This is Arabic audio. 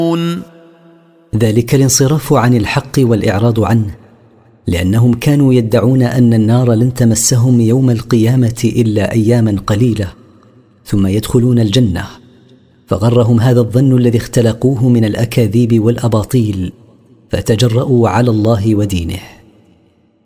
ذلك الانصراف عن الحق والإعراض عنه، لأنهم كانوا يدعون أن النار لن تمسهم يوم القيامة إلا أياما قليلة ثم يدخلون الجنة، فغرهم هذا الظن الذي اختلقوه من الأكاذيب والأباطيل، فتجرؤوا على الله ودينه.